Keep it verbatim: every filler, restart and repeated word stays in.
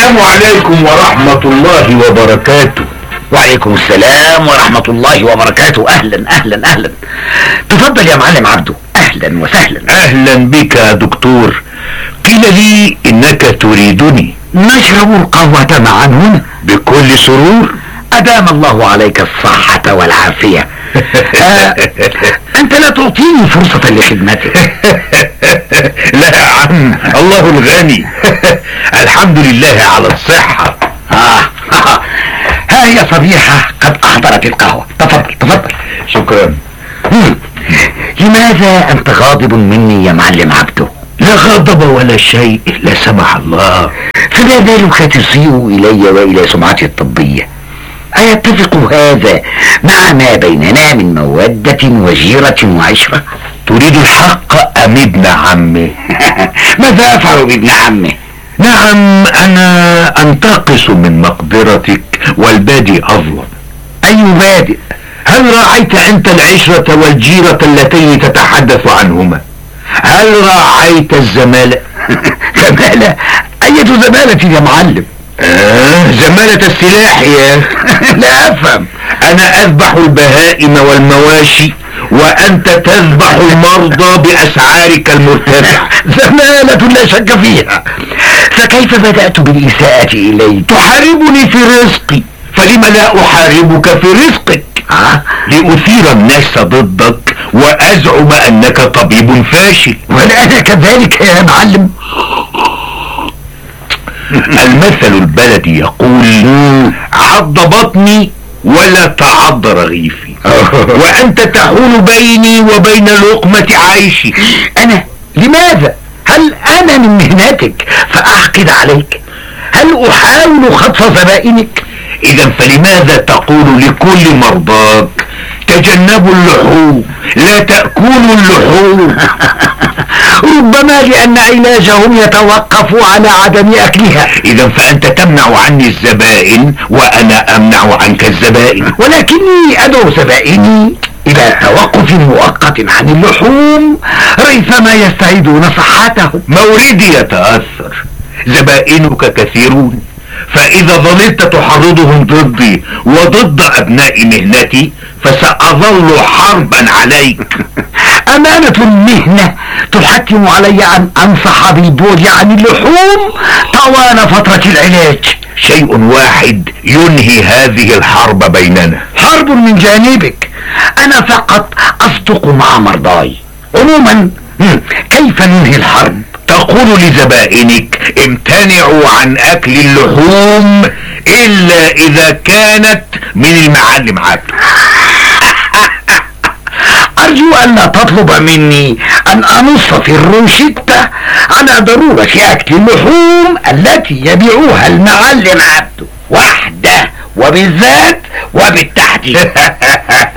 السلام عليكم ورحمة الله وبركاته. وعليكم السلام ورحمة الله وبركاته. اهلا اهلا اهلا. تفضل يا معلم عبده، اهلا وسهلا. اهلا بك يا دكتور. قيل لي انك تريدني. نشرب القهوة معا هنا بكل سرور. ادام الله عليك الصحة والعافية. آه، انت لا تعطيني فرصة لخدمتك. لا يا عم، الله الغني. الحمد لله على الصحة. آه. ها هي صبيحة قد احضرت القهوة. تفضل تفضل. شكرا. مم. لماذا انت غاضب مني يا معلم عبده؟ لا غضب ولا شيء، لا سمح الله. فما بالك تسيء الي والى سمعتي الطبية؟ أيتفق هذا مع ما بيننا من مودة وجيرة وعشرة؟ تريد الحق أم ابن عمي؟ ماذا أفعل بابن عمي؟ نعم، أنا أنتقص من مقدرتك، والبادئ أظلم. أي بادئ؟ هل راعيت أنت العشرة والجيرة اللتين تتحدث عنهما؟ هل راعيت الزمالة؟ زمالة؟ أية زمالة يا معلم؟ آه زمالة السلاح يا لا أفهم. أنا أذبح البهائم والمواشي وأنت تذبح المرضى بأسعارك المرتفعة. زمالة لا شك فيها. فكيف بدأت بالإساءة إلي؟ تحاربني في رزقي، فلم لا أحاربك في رزقك؟ أه؟ لأثير الناس ضدك وأزعم أنك طبيب فاشل. وأنا كذلك يا معلم. المثل البلدي يقول عض بطني ولا تعض رغيفي. وأنت تحول بيني وبين لقمة عيشي. أنا؟ لماذا؟ هل أنا من مهنتك فأحقد عليك؟ هل أحاول خطف زبائنك؟ إذا فلماذا تقول لكل مرضاك تجنبوا اللحوم، لا تأكلوا اللحوم؟ ربما لأن علاجهم يتوقف على عدم أكلها. إذا فأنت تمنع عني الزبائن وأنا أمنع عنك الزبائن. ولكني أدعو زبائني إلى توقف مؤقت عن اللحوم ريثما يستعيدون صحتهم. موردي يتأثر، زبائنك كثيرون، فإذا ظللت تحرضهم ضدي وضد أبناء مهنتي فسأظل حربا عليك. أمانة المهنة تحتم علي أن أنصح بالبعد عن اللحوم طوال فترة العلاج. شيء واحد ينهي هذه الحرب بيننا. حرب من جانبك، أنا فقط أصدق مع مرضاي. عموما كيف ننهي الحرب؟ تقول لزبائنك امتنعوا عن أكل اللحوم إلا إذا كانت من المعلم عبده. أرجو أن لا تطلب مني أن أنص في الروشتة على ضرورة أكل اللحوم التي يبيعها المعلم عبده وحده وبالذات وبالتحديد.